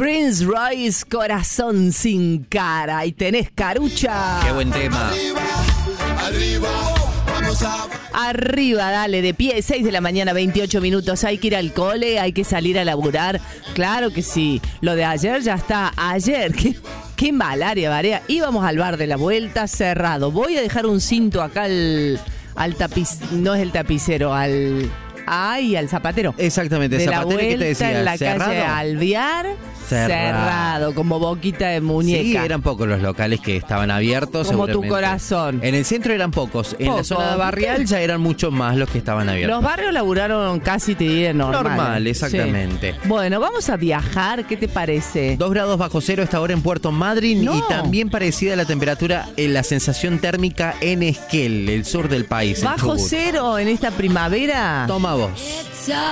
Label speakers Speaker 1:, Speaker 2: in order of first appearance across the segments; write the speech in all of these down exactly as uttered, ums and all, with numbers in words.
Speaker 1: Prince Royce, Corazón sin cara. Y tenés Carucha.
Speaker 2: Qué buen tema.
Speaker 3: Arriba, arriba, vamos a...
Speaker 1: Arriba, dale, de pie, seis de la mañana, veintiocho minutos. Hay que ir al cole, hay que salir a laburar. Claro que sí. Lo de ayer ya está. Ayer, qué, qué malaria, Barea. Íbamos al bar de la vuelta, cerrado. Voy a dejar un cinto acá al, al tapiz. No es el tapicero, al... Ay, al zapatero.
Speaker 2: Exactamente,
Speaker 1: de
Speaker 2: zapatero.
Speaker 1: La
Speaker 2: ¿Qué te decía?
Speaker 1: en la
Speaker 2: ¿Cerrado?
Speaker 1: calle Alvear, cerrado. cerrado, como boquita de muñeca.
Speaker 2: Sí, eran pocos los locales que estaban abiertos.
Speaker 1: Como tu corazón.
Speaker 2: En el centro eran pocos. En
Speaker 1: Poco.
Speaker 2: la zona barrial ya eran muchos más los que estaban abiertos.
Speaker 1: Los barrios laburaron casi, te diré, normal.
Speaker 2: Normal, exactamente.
Speaker 1: Sí. Bueno, vamos a viajar, ¿qué te parece?
Speaker 2: Dos grados bajo cero esta hora en Puerto Madryn.
Speaker 1: No.
Speaker 2: Y también parecida la temperatura en la sensación térmica en Esquel, el sur del país.
Speaker 1: Bajo
Speaker 2: en Chubut.
Speaker 1: cero en esta primavera.
Speaker 2: Toma vos.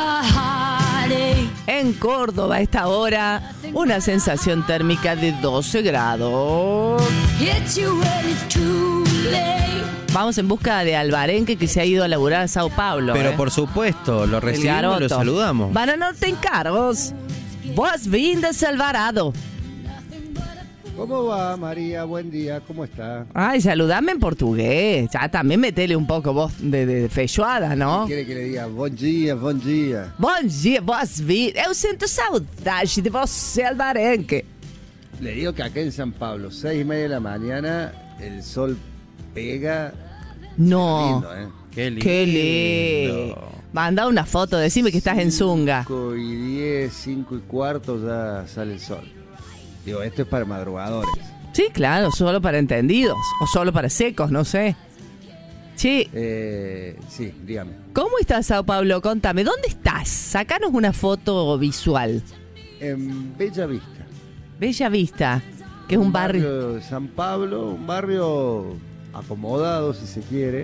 Speaker 1: En Córdoba a esta hora, una sensación térmica de doce grados. Vamos en busca de Alvarenque, que se ha ido a laburar a Sao Paulo.
Speaker 2: Pero
Speaker 1: eh.
Speaker 2: por supuesto, lo recibimos, lo saludamos.
Speaker 1: Van a no te encargos. Boas-vindas, Alvarado.
Speaker 4: ¿Cómo va, María? Buen día, ¿cómo está?
Speaker 1: Ay, saludame en portugués. Ya también metele un poco voz de, de feijoada, ¿no?
Speaker 4: ¿Quiere que le diga bom dia, bom dia?
Speaker 1: Bom dia, boas-vindas. Eu sinto saudade de você, Alvarenque.
Speaker 4: Le digo que acá en San Pablo, seis y media de la mañana, el sol pega.
Speaker 1: No.
Speaker 4: Lindo, ¿eh?
Speaker 2: Qué lindo.
Speaker 1: Qué lindo. Manda una foto, decime que estás en Zunga.
Speaker 4: cinco y diez, cinco y cuarto ya sale el sol. Digo, esto es para madrugadores.
Speaker 1: Sí, claro, solo para entendidos. O solo para secos, no sé. Sí.
Speaker 4: Eh, sí, dígame.
Speaker 1: ¿Cómo estás, Sao Paulo? Contame, ¿dónde estás? Sacanos una foto visual.
Speaker 4: En Bella Vista.
Speaker 1: Bella Vista, que es un barrio...
Speaker 4: barrio de San Pablo, un barrio acomodado, si se quiere.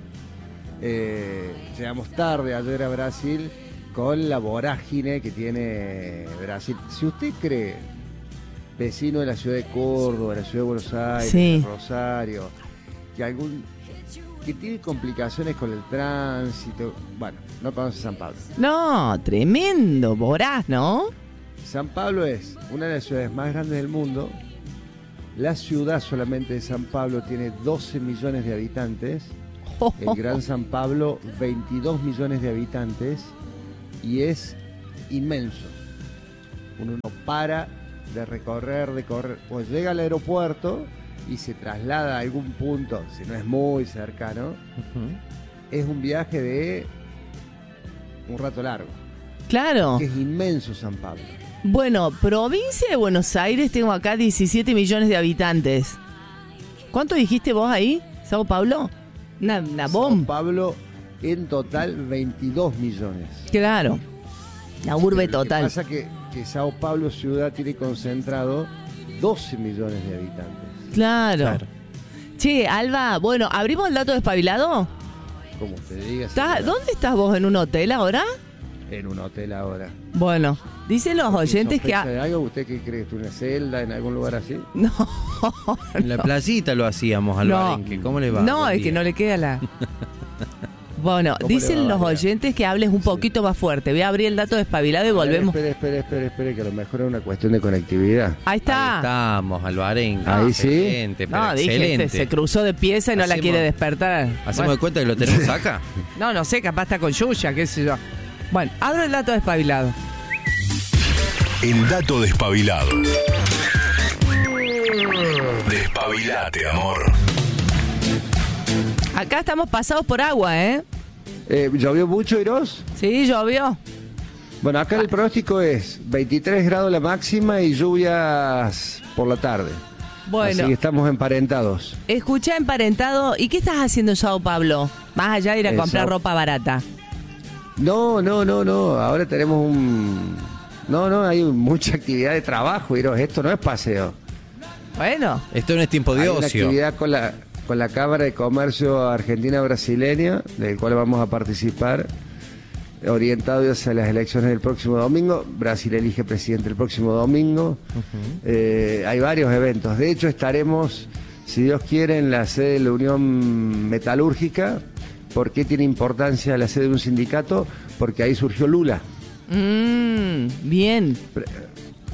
Speaker 4: Eh, llegamos tarde ayer a Brasil con la vorágine que tiene Brasil. Si usted cree, vecino de la ciudad de Córdoba, de la ciudad de Buenos Aires,
Speaker 1: Sí.
Speaker 4: de Rosario, que algún que tiene complicaciones con el tránsito, bueno, no conoce San Pablo.
Speaker 1: No, tremendo, voraz, ¿no?
Speaker 4: San Pablo es una de las ciudades más grandes del mundo. La ciudad solamente de San Pablo tiene doce millones de habitantes. El Gran San Pablo, veintidós millones de habitantes. Y es inmenso. Uno no para de recorrer, de correr. Pues llega al aeropuerto y se traslada a algún punto, si no es muy cercano.
Speaker 2: Uh-huh.
Speaker 4: Es un viaje de un rato largo.
Speaker 1: Claro.
Speaker 4: Que es inmenso San Pablo.
Speaker 1: Bueno, provincia de Buenos Aires, tengo acá diecisiete millones de habitantes. ¿Cuánto dijiste vos ahí, Sao Paulo? Una, una bomba.
Speaker 4: Sao Pablo en total veintidós millones.
Speaker 1: Claro, la urbe
Speaker 4: Pero lo
Speaker 1: total.
Speaker 4: que pasa que, que Sao Paulo ciudad tiene concentrado doce millones de habitantes.
Speaker 1: Claro.
Speaker 2: Claro.
Speaker 1: Che, Alba, bueno, ¿abrimos el dato despabilado?
Speaker 4: Como usted diga.
Speaker 1: ¿Está-
Speaker 4: señora.
Speaker 1: ¿Dónde estás vos, en un hotel ahora?
Speaker 4: En un hotel ahora.
Speaker 1: Bueno, dicen los oyentes que...
Speaker 4: ¿Sospecha
Speaker 1: ha-
Speaker 4: de algo? ¿Usted qué cree? ¿Que una celda en algún lugar así?
Speaker 1: No,
Speaker 2: En la playita lo hacíamos al
Speaker 1: No.
Speaker 2: Barenque. ¿Cómo le va?
Speaker 1: no,
Speaker 2: Buen
Speaker 1: es
Speaker 2: día.
Speaker 1: que no le queda la... Bueno,
Speaker 4: ¿Cómo le
Speaker 1: dicen
Speaker 4: va,
Speaker 1: los
Speaker 4: María?
Speaker 1: oyentes que hables un poquito más fuerte. Voy a abrir el dato despabilado y volvemos.
Speaker 4: Espere, espere, espere, espere, que a lo mejor es una cuestión de conectividad.
Speaker 1: Ahí está.
Speaker 2: Ahí estamos, al Barenque.
Speaker 4: Ahí sí.
Speaker 2: Excelente, pero
Speaker 1: No, dije,
Speaker 2: excelente.
Speaker 1: este se cruzó de pieza y no la
Speaker 2: Hacemos-
Speaker 1: quiere despertar.
Speaker 2: ¿Hacemos
Speaker 1: Bueno,
Speaker 2: de cuenta que lo tenemos acá?
Speaker 1: no, no sé, capaz está con Yuya, qué sé yo. Bueno, abro el dato despabilado.
Speaker 3: El dato despabilado. Despabilate, amor.
Speaker 1: Acá estamos pasados por agua, ¿eh?
Speaker 4: Eh, ¿Llovió mucho, Iros?
Speaker 1: Sí, llovió.
Speaker 4: Bueno, acá el pronóstico es veintitrés grados la máxima y lluvias por la tarde.
Speaker 1: Bueno,
Speaker 4: Así que estamos emparentados.
Speaker 1: escucha, emparentado, ¿y qué estás haciendo en Sao Paulo? Más allá de ir a
Speaker 4: En
Speaker 1: comprar
Speaker 4: Sao-
Speaker 1: ropa barata.
Speaker 4: No, no, no, no. Ahora tenemos un... No, no, hay mucha actividad de trabajo, Iros. Esto no es paseo.
Speaker 1: Bueno,
Speaker 2: Esto no es tiempo de
Speaker 4: Hay una
Speaker 2: ocio.
Speaker 4: actividad con la, con la Cámara de Comercio Argentina-Brasileña, del cual vamos a participar, orientado hacia las elecciones del próximo domingo. Brasil elige presidente el próximo domingo. Eh, hay varios eventos. De hecho, estaremos, si Dios quiere, en la sede de la Unión Metalúrgica. ¿Por qué tiene importancia la sede de un sindicato? Porque ahí surgió Lula.
Speaker 1: mm, bien.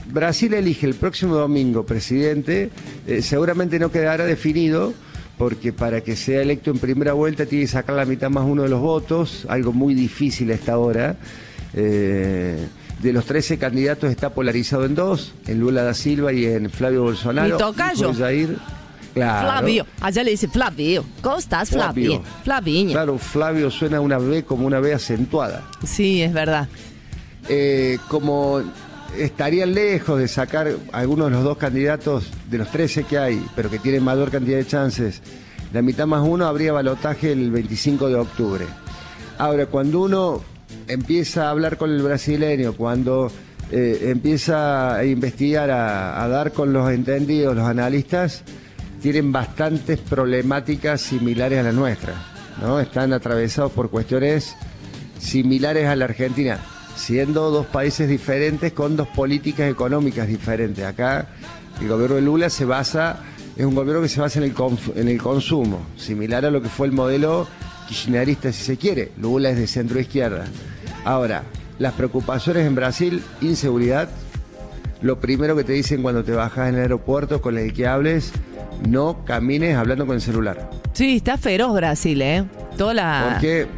Speaker 4: Brasil elige el próximo domingo presidente, eh, seguramente no quedará definido, porque para que sea electo en primera vuelta tiene que sacar la mitad más uno de los votos, algo muy difícil a esta hora. Eh, de los trece candidatos está polarizado en dos, en Lula da Silva y en Flavio Bolsonaro.
Speaker 1: Mi tocayo.
Speaker 4: Jair, claro.
Speaker 1: Flavio, allá le dice Flavio. ¿Cómo estás, Flavio?
Speaker 4: Flavio.
Speaker 1: Flaviña.
Speaker 4: Claro, Flavio suena una B como una B acentuada.
Speaker 1: Sí, es verdad.
Speaker 4: Eh, como estarían lejos de sacar algunos de los dos candidatos de los trece que hay, pero que tienen mayor cantidad de chances, la mitad más uno, habría balotaje el veinticinco de octubre. Ahora, cuando uno empieza a hablar con el brasileño, cuando eh, empieza a investigar, a, a dar con los entendidos, los analistas, tienen bastantes problemáticas similares a las nuestras, ¿no? Están atravesados por cuestiones similares a la Argentina, siendo dos países diferentes con dos políticas económicas diferentes. Acá el gobierno de Lula se basa, es un gobierno que se basa en el, conf, en el consumo, similar a lo que fue el modelo kirchnerista, si se quiere. Lula es de centro izquierda. Ahora, las preocupaciones en Brasil, inseguridad. Lo primero que te dicen cuando te bajas en el aeropuerto, con el que hables, no camines hablando con el celular.
Speaker 1: Sí, está feroz Brasil, ¿eh? Toda la...
Speaker 4: Porque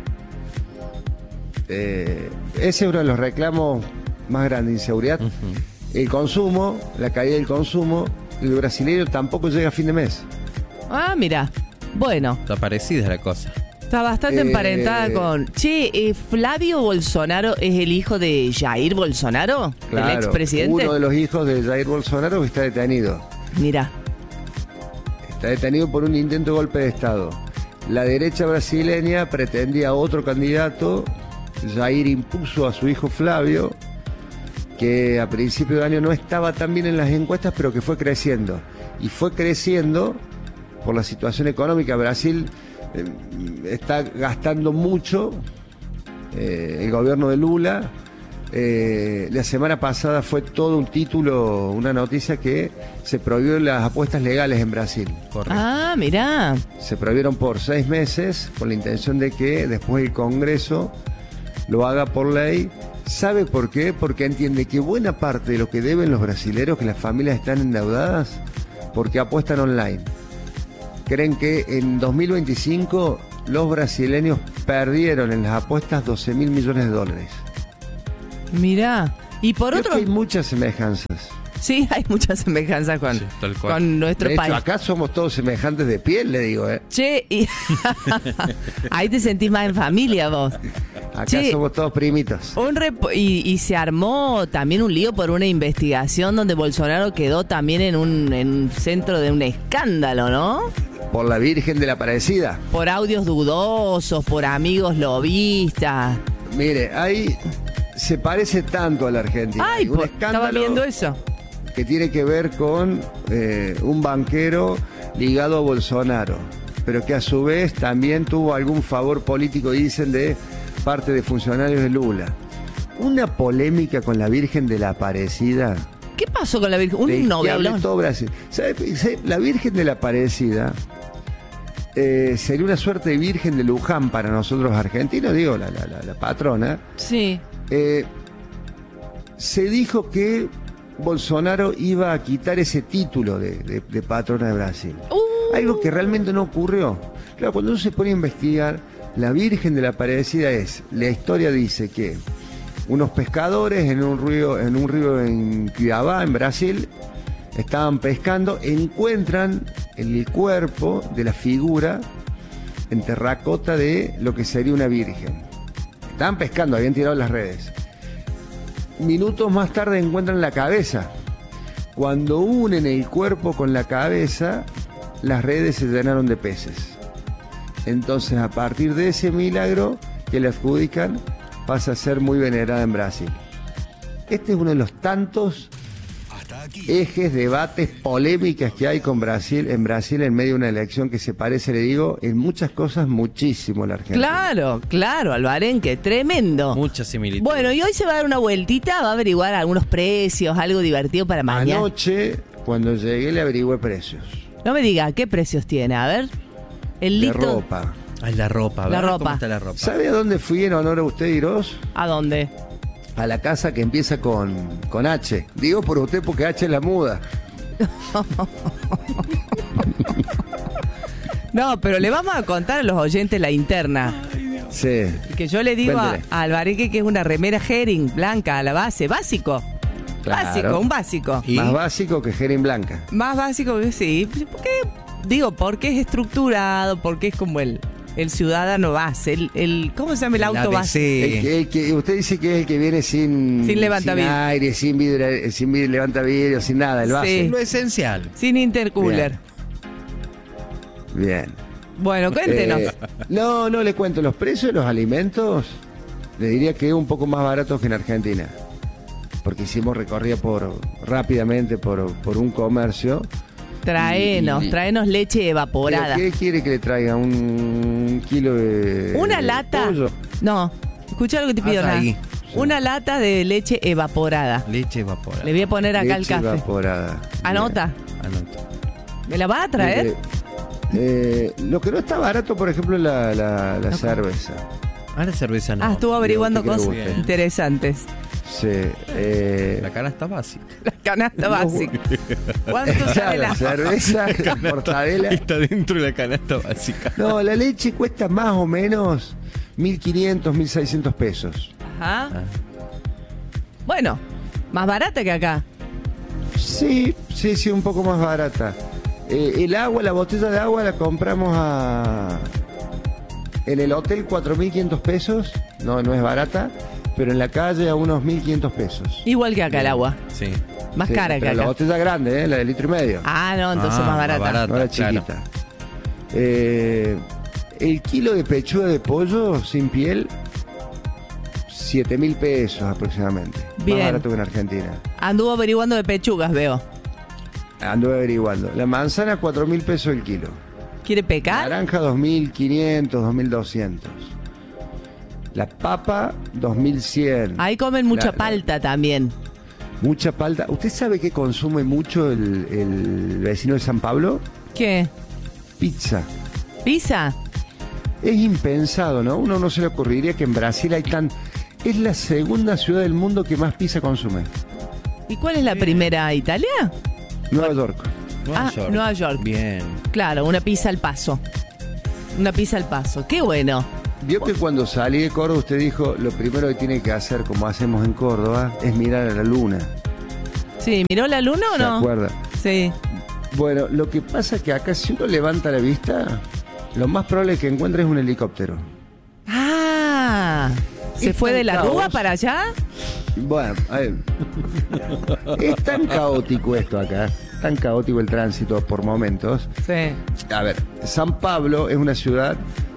Speaker 4: eh, ese es uno de los reclamos más grandes, inseguridad. Uh-huh. El consumo, la caída del consumo, el brasileño tampoco llega a fin de mes.
Speaker 1: Ah, mira, bueno.
Speaker 2: Está parecida la cosa.
Speaker 1: Está bastante
Speaker 4: Eh,
Speaker 1: emparentada con... Che, eh, ¿Flavio Bolsonaro es el hijo de Jair Bolsonaro?
Speaker 4: Claro,
Speaker 1: ¿El expresidente?
Speaker 4: uno de los hijos de Jair Bolsonaro que está detenido.
Speaker 1: Mira.
Speaker 4: Está detenido por un intento de golpe de Estado. La derecha brasileña pretendía otro candidato. Jair impuso a su hijo Flavio, que a principio de año no estaba tan bien en las encuestas, pero que fue creciendo. Y fue creciendo por la situación económica. Brasil eh, está gastando mucho, eh, el gobierno de Lula. Eh, la semana pasada fue todo un título, una noticia que se prohibió las apuestas legales en Brasil.
Speaker 2: Correcto.
Speaker 1: Ah, mirá.
Speaker 4: Se prohibieron por seis meses con la intención de que después el Congreso lo haga por ley. ¿Sabe por qué? Porque entiende que buena parte de lo que deben los brasileros, que las familias están endeudadas, porque apuestan online. Creen que en dos mil veinticinco los brasileños perdieron en las apuestas doce mil millones de dólares.
Speaker 1: Mirá. Y por
Speaker 4: Creo
Speaker 1: otro...
Speaker 4: que hay muchas semejanzas.
Speaker 1: Sí, hay muchas semejanzas con,
Speaker 2: Sí, tal cual.
Speaker 1: con nuestro
Speaker 4: De hecho,
Speaker 1: país.
Speaker 4: acá somos todos semejantes de piel, le digo, ¿eh?
Speaker 1: Che, y... ahí te sentís más en familia vos.
Speaker 4: Acá
Speaker 1: Che,
Speaker 4: somos todos primitos.
Speaker 1: Un rep- y, y se armó también un lío por una investigación donde Bolsonaro quedó también en un, en un centro de un escándalo, ¿no?
Speaker 4: Por la Virgen de la Aparecida.
Speaker 1: Por audios dudosos, por amigos lobistas.
Speaker 4: Mire, ahí se parece tanto a la Argentina.
Speaker 1: Ay,
Speaker 4: Hay un
Speaker 1: pues, estaba
Speaker 4: escándalo
Speaker 1: viendo eso.
Speaker 4: que tiene que ver con eh, un banquero ligado a Bolsonaro, pero que a su vez también tuvo algún favor político, dicen, de parte de funcionarios de Lula. Una polémica con la Virgen de la Aparecida.
Speaker 1: ¿Qué pasó con la Virgen?
Speaker 4: de
Speaker 1: Un
Speaker 4: que
Speaker 1: novelón.
Speaker 4: hable todo Brasil. ¿Sabe? ¿Sabe? La Virgen de la Aparecida eh, sería una suerte de Virgen de Luján para nosotros argentinos, digo, la, la, la, la patrona.
Speaker 1: Sí.
Speaker 4: Eh, se dijo que Bolsonaro iba a quitar ese título de, de, de patrona de Brasil.
Speaker 1: Uh.
Speaker 4: Algo que realmente no ocurrió. Claro, cuando uno se pone a investigar, la Virgen de la Aparecida es, la historia dice que unos pescadores en un río, en un río en Cuiabá, en Brasil, estaban pescando, encuentran el cuerpo de la figura en terracota de lo que sería una virgen. Estaban pescando, habían tirado las redes. Minutos más tarde encuentran la cabeza. Cuando unen el cuerpo con la cabeza, las redes se llenaron de peces. Entonces, a partir de ese milagro que le adjudican, pasa a ser muy venerada en Brasil. Este es uno de los tantos ejes, debates, polémicas que hay con Brasil, en Brasil en medio de una elección que se parece, le digo, en muchas cosas muchísimo a la Argentina.
Speaker 1: Claro, claro, Alvarenque, tremendo.
Speaker 2: Mucha similitud.
Speaker 1: Bueno, y hoy se va a dar una vueltita, va a averiguar algunos precios, algo divertido para mañana.
Speaker 4: Anoche, cuando llegué, le averigüé precios.
Speaker 1: No me diga, ¿qué precios tiene? A ver. El
Speaker 4: De
Speaker 1: litro.
Speaker 4: ropa.
Speaker 2: Ay, la ropa.
Speaker 1: La
Speaker 2: ¿verdad?
Speaker 1: ropa.
Speaker 2: ¿Cómo está la ropa?
Speaker 4: ¿Sabe a dónde fui en honor a usted, Irós?
Speaker 1: ¿A dónde?
Speaker 4: a la casa que empieza con, con H. Digo por usted porque H es la muda.
Speaker 1: No, pero le vamos a contar a los oyentes la interna.
Speaker 4: Sí.
Speaker 1: Que yo le digo a,
Speaker 4: Cuéntele.
Speaker 1: a Alvareque que es una remera herring blanca a la base, básico.
Speaker 4: Claro.
Speaker 1: Básico, un básico.
Speaker 2: ¿Y?
Speaker 4: Más básico que Jerin Blanca.
Speaker 1: Más básico que sí. Porque, digo, porque es estructurado, porque es como el, el ciudadano base, el, el ¿cómo se llama el,
Speaker 2: El
Speaker 1: auto
Speaker 2: A B C.
Speaker 1: base?
Speaker 4: El que, el que- usted dice que es el que viene sin,
Speaker 1: Sin levantavidrio.
Speaker 4: sin aire, sin vidrio, sin vidrio, levantavidrio, sin nada, el base.
Speaker 1: Sí.
Speaker 2: Lo esencial.
Speaker 1: Sin intercooler.
Speaker 4: Bien. Bien.
Speaker 1: Bueno, cuéntenos.
Speaker 4: Eh, no, no le cuento. Los precios de los alimentos, le diría que es un poco más baratos que en Argentina. Porque hicimos recorrida por rápidamente por, por un comercio.
Speaker 1: Traenos,
Speaker 4: y-
Speaker 1: traenos leche evaporada.
Speaker 4: ¿Pero ¿Qué quiere que le traiga? ¿Un kilo de
Speaker 1: Una
Speaker 4: de
Speaker 1: lata.
Speaker 4: pollo?
Speaker 1: No, escucha lo que te pido, nada.
Speaker 2: Azaí.
Speaker 1: Una lata de leche evaporada.
Speaker 2: Leche evaporada.
Speaker 1: Le voy a poner acá el
Speaker 4: Leche
Speaker 1: café.
Speaker 4: evaporada.
Speaker 1: Anota.
Speaker 2: Anota.
Speaker 1: ¿Me la vas a traer?
Speaker 4: Eh, eh, lo que no está barato, por ejemplo, es la, la, la cerveza.
Speaker 2: Ahora cerveza no.
Speaker 1: Ah, estuvo averiguando
Speaker 4: Digo, ¿qué
Speaker 1: cosas
Speaker 4: quiere
Speaker 2: usted?
Speaker 1: interesantes.
Speaker 4: Sí. Eh,
Speaker 2: La canasta básica.
Speaker 1: La canasta básica. ¿Cuánto sale
Speaker 4: claro,
Speaker 1: la...?
Speaker 4: cerveza, mortadela.
Speaker 2: Está dentro de la canasta básica.
Speaker 4: No, la leche cuesta más o menos mil quinientos, mil seiscientos pesos.
Speaker 1: Ajá. Bueno, más barata que acá.
Speaker 4: Sí, sí, sí, un poco más barata. Eh, el agua, la botella de agua la compramos a... En el hotel cuatro mil quinientos pesos. No, no es barata. Pero en la calle a unos mil quinientos pesos.
Speaker 1: Igual que acá el agua.
Speaker 2: Sí.
Speaker 1: Más
Speaker 4: Sí,
Speaker 1: cara que
Speaker 4: pero la
Speaker 1: acá.
Speaker 4: botella grande, ¿eh? La de litro y medio.
Speaker 1: Ah, no, entonces
Speaker 2: Ah,
Speaker 1: más
Speaker 2: más
Speaker 1: barata.
Speaker 2: barata.
Speaker 4: No la
Speaker 2: claro.
Speaker 4: chiquita. Eh, el kilo de pechuga de pollo sin piel, siete mil pesos aproximadamente.
Speaker 1: Bien.
Speaker 4: Más barato que en Argentina.
Speaker 1: Anduvo averiguando de pechugas, veo.
Speaker 4: Anduve averiguando. La manzana, cuatro mil pesos el kilo.
Speaker 1: ¿Quiere pecar?
Speaker 4: Naranja, dos mil quinientos, dos mil doscientos. La papa, dos mil cien.
Speaker 1: Ahí comen mucha
Speaker 4: La-
Speaker 1: palta también.
Speaker 4: Mucha palta. ¿Usted sabe qué consume mucho el, el vecino de San Pablo?
Speaker 1: ¿Qué?
Speaker 4: Pizza.
Speaker 1: ¿Pizza?
Speaker 4: Es impensado, ¿no? Uno no se le ocurriría que en Brasil hay tan... Es la segunda ciudad del mundo que más pizza consume.
Speaker 1: ¿Y cuál es la primera? ¿Italia?
Speaker 4: Nueva York.
Speaker 1: Ah, Nueva York.
Speaker 2: Bien.
Speaker 1: Claro, una pizza al paso. Una pizza al paso. Qué bueno.
Speaker 4: Vio que cuando salí de Córdoba usted dijo, lo primero que tiene que hacer, como hacemos en Córdoba, es mirar a la luna.
Speaker 1: Sí, ¿miró la luna o
Speaker 4: ¿Se
Speaker 1: no?
Speaker 4: acuerda?
Speaker 1: Sí.
Speaker 4: Bueno, lo que pasa es que acá si uno levanta la vista, lo más probable que encuentre es un helicóptero.
Speaker 1: Ah, ¿se
Speaker 4: Es
Speaker 1: fue
Speaker 4: tan
Speaker 1: de la
Speaker 4: caos.
Speaker 1: Rúa para allá?
Speaker 4: Bueno, a ver. Es tan caótico esto acá, tan caótico el tránsito por momentos.
Speaker 1: Sí.
Speaker 4: A ver, San Pablo es una ciudad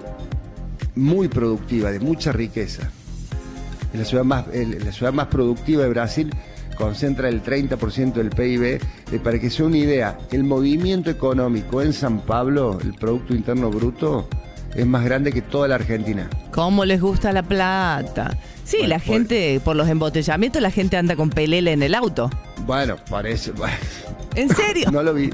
Speaker 4: muy productiva, de mucha riqueza. Es la ciudad más, el- la ciudad más productiva de Brasil, concentra el treinta por ciento del P I B. Eh, para que sea una idea, el movimiento económico en San Pablo, el Producto Interno Bruto, es más grande que toda la Argentina.
Speaker 1: ¿Cómo les gusta la plata? Sí,
Speaker 4: Bueno,
Speaker 1: la
Speaker 4: por-
Speaker 1: gente, por los embotellamientos, la gente anda con pelele en el auto.
Speaker 4: Bueno, parece... bueno,
Speaker 1: ¿En serio?
Speaker 4: no lo vi.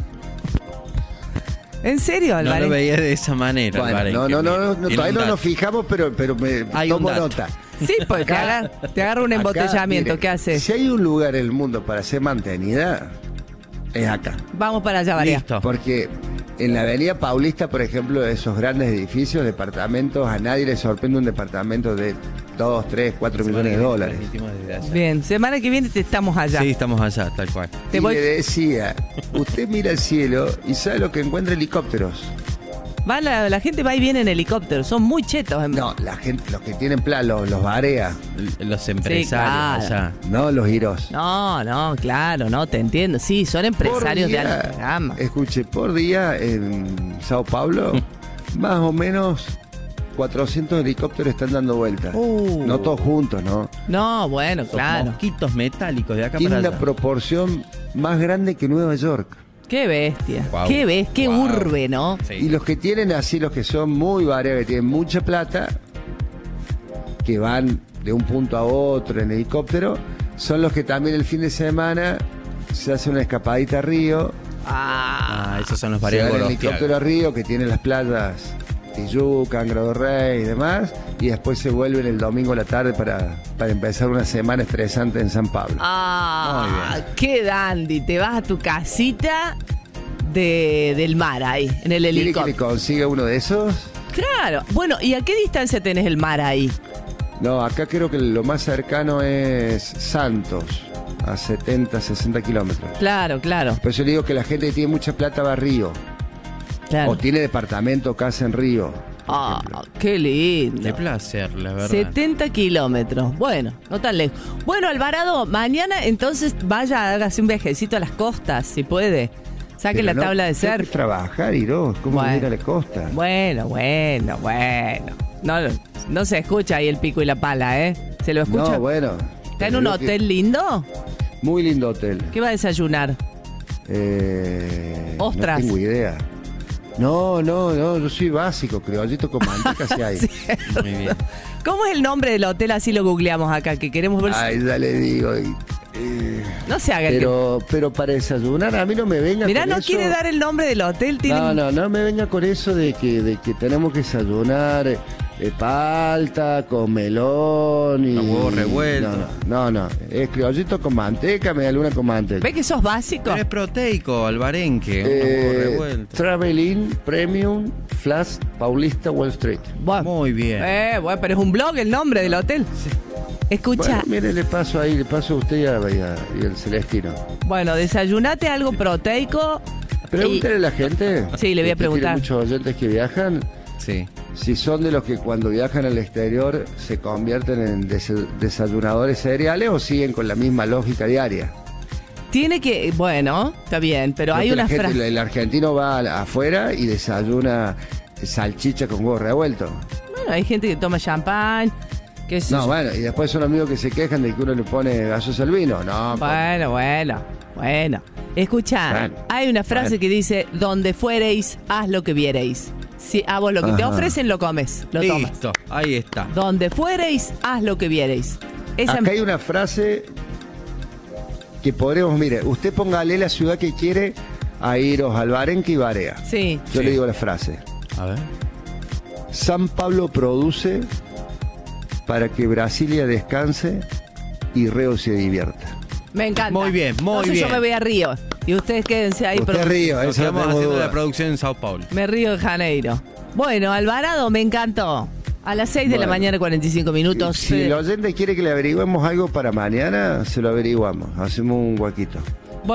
Speaker 1: ¿En serio,
Speaker 2: No
Speaker 1: Álvarez?
Speaker 2: lo veía de esa manera,
Speaker 4: Bueno,
Speaker 2: Álvarez,
Speaker 4: no,
Speaker 2: que
Speaker 4: no, no,
Speaker 2: tiene-
Speaker 4: no,
Speaker 2: tiene
Speaker 4: todavía
Speaker 2: un
Speaker 4: no
Speaker 2: dato.
Speaker 4: nos fijamos, pero, pero me
Speaker 2: Hay un
Speaker 4: tomo
Speaker 2: dato.
Speaker 4: nota.
Speaker 1: Sí, pues te agarra, te agarra un
Speaker 4: Acá,
Speaker 1: embotellamiento.
Speaker 4: mire,
Speaker 1: ¿Qué hace?
Speaker 4: Si hay un lugar en el mundo para ser mantenida, es acá.
Speaker 1: Vamos para allá, María.
Speaker 2: Listo.
Speaker 4: Porque en la avenida Paulista, por ejemplo, esos grandes edificios, departamentos, a nadie le sorprende un departamento de dos, tres, cuatro millones de dólares.
Speaker 2: Transmitimos desde allá.
Speaker 1: Bien, semana que viene te estamos allá.
Speaker 2: Sí, estamos allá, tal cual.
Speaker 1: Te
Speaker 4: y
Speaker 1: voy-
Speaker 4: le decía, usted mira el cielo y sabe lo que encuentra helicópteros.
Speaker 1: Va la, la gente va y viene en helicóptero, son muy chetos. en-
Speaker 4: No, la gente, los que tienen plan, los, los Barea,
Speaker 2: L- Los empresarios
Speaker 1: claro.
Speaker 2: allá.
Speaker 4: no los giros.
Speaker 1: No, no, claro, no, te entiendo. Sí, son empresarios
Speaker 4: Por
Speaker 1: de
Speaker 4: día,
Speaker 1: alta gama.
Speaker 4: Escuche, por día en Sao Paulo, más o menos cuatrocientos helicópteros están dando vueltas.
Speaker 2: Uh.
Speaker 4: No todos juntos, ¿no?
Speaker 1: No, bueno,
Speaker 2: Los
Speaker 1: claro.
Speaker 2: mosquitos metálicos de acá
Speaker 4: Tiene
Speaker 2: para
Speaker 4: una
Speaker 2: allá.
Speaker 4: proporción más grande que Nueva York.
Speaker 1: Qué bestia.
Speaker 2: Guau.
Speaker 1: Qué ves, qué
Speaker 2: Guau.
Speaker 1: urbe, ¿no?
Speaker 2: Sí.
Speaker 4: Y los que tienen así, los que son muy variados, que tienen mucha plata, que van de un punto a otro en helicóptero, son los que también el fin de semana se hacen una escapadita a Río,
Speaker 1: Ah,
Speaker 2: Ah, esos son los
Speaker 4: se van en
Speaker 2: variados.
Speaker 4: helicóptero a Río, que tienen las playas Tijuca, Angra do Rey y demás, y después se vuelven el domingo a la tarde para, para empezar una semana estresante en San Pablo.
Speaker 1: Ah, qué dandy. Te vas a tu casita de, del mar ahí, en el
Speaker 4: ¿Quiere que
Speaker 1: helicóptero.
Speaker 4: le consiga uno de esos?
Speaker 1: Claro. Bueno, ¿y a qué distancia tenés el mar ahí?
Speaker 4: No, acá creo que lo más cercano es Santos, a setenta, sesenta kilómetros.
Speaker 1: Claro, claro.
Speaker 4: Por eso le digo que la gente que tiene mucha plata va a Río.
Speaker 1: claro.
Speaker 4: O tiene departamento, casa en Río. por
Speaker 1: Ah,
Speaker 4: ejemplo.
Speaker 1: qué lindo.
Speaker 2: Qué placer, la verdad.
Speaker 1: setenta kilómetros. Bueno, no tan lejos. Bueno, Alvarado, mañana entonces vaya, hágase un viajecito a las costas, si puede. Saque
Speaker 4: Pero
Speaker 1: la
Speaker 4: no,
Speaker 1: tabla de
Speaker 4: tengo que
Speaker 1: surf.
Speaker 4: trabajar, Iro. ¿Cómo
Speaker 1: Bueno.
Speaker 4: ir a la costa?
Speaker 1: Bueno, bueno, bueno. No, no se escucha ahí el pico y la pala, ¿eh? ¿Se lo escucha?
Speaker 4: No, bueno.
Speaker 1: ¿Está en un
Speaker 4: Creo que-
Speaker 1: hotel lindo?
Speaker 4: Muy lindo hotel.
Speaker 1: ¿Qué va a desayunar?
Speaker 4: Eh,
Speaker 1: Ostras.
Speaker 4: No tengo idea. No, no, no, yo soy básico, criollito con manteca si hay.
Speaker 1: Sí.
Speaker 2: Muy bien.
Speaker 1: ¿Cómo es el nombre del hotel? Así lo googleamos acá, que queremos ver si...
Speaker 4: Ay, ya le digo. y- eh,
Speaker 1: No se haga el que...
Speaker 4: pero, pero para desayunar, a mí no me venga
Speaker 1: Mirá,
Speaker 4: con
Speaker 1: no
Speaker 4: eso.
Speaker 1: quiere dar el nombre del hotel. Tiene...
Speaker 4: No, no, no me venga con eso de que, de que tenemos que desayunar eh, eh, palta con melón y...
Speaker 2: Los huevos revueltos.
Speaker 4: No, no, no, no. Es criollito con manteca, media luna con manteca.
Speaker 1: ¿Ves que sos básico?
Speaker 2: Pero es proteico, albarenque, unos
Speaker 4: Eh,
Speaker 2: huevos revueltos.
Speaker 4: Traveling Premium Flash Paulista Wall Street.
Speaker 1: Bueno,
Speaker 2: Muy bien.
Speaker 1: eh, bueno, pero es un blog el nombre del hotel. Escucha,
Speaker 4: Bueno, mire, le paso ahí, le paso a usted y, a, y, a- y al Celestino.
Speaker 1: bueno, desayunate algo proteico.
Speaker 4: Pregúntale a la gente.
Speaker 1: Sí, le voy a
Speaker 4: Usted
Speaker 1: preguntar.
Speaker 4: Tiene muchos oyentes que viajan.
Speaker 2: Sí.
Speaker 4: Si son de los que cuando viajan al exterior se convierten en des- desayunadores cereales o siguen con la misma lógica diaria.
Speaker 1: Tiene que, bueno, está bien, pero hay
Speaker 4: Porque
Speaker 1: una
Speaker 4: la gente-
Speaker 1: frase.
Speaker 4: El argentino va a- afuera y desayuna salchicha con huevo revuelto.
Speaker 1: Bueno, hay gente que toma champán, que
Speaker 4: No, bueno, y después son amigos que se quejan de que uno le pone gaseosa al vino. No,
Speaker 1: Bueno, bueno, bueno. Escucha,
Speaker 4: Bueno,
Speaker 1: hay una frase
Speaker 4: bueno.
Speaker 1: que dice, donde fuereis, haz lo que viereis. Si a vos lo que te
Speaker 4: Ajá.
Speaker 1: ofrecen, lo comes, lo tomas.
Speaker 2: Listo, ahí está.
Speaker 1: Donde fuereis, haz lo que viereis. Esa
Speaker 4: acá hay una frase que podremos, mire, usted póngale la ciudad que quiere a Iros, Albarenque y Barea.
Speaker 1: Sí.
Speaker 4: Yo
Speaker 2: Sí.
Speaker 4: le digo la frase.
Speaker 2: A ver.
Speaker 4: San Pablo produce para que Brasilia descanse y Río se divierta.
Speaker 1: Me encanta.
Speaker 2: Muy bien, muy
Speaker 1: Entonces
Speaker 2: bien.
Speaker 1: yo me voy a Río. Y ustedes quédense ahí.
Speaker 4: Usted
Speaker 1: produ-
Speaker 4: Río,
Speaker 2: Nos
Speaker 4: eso no
Speaker 2: quedamos
Speaker 4: tengo
Speaker 2: haciendo
Speaker 4: duda.
Speaker 2: la producción en Sao Paulo.
Speaker 1: Me Río de Janeiro. Bueno, Alvarado, me encantó. A las seis de la
Speaker 4: Bueno.
Speaker 1: mañana, cuarenta y cinco minutos.
Speaker 4: Si el oyente quiere que le averigüemos algo para mañana, se lo averiguamos. Hacemos un huequito.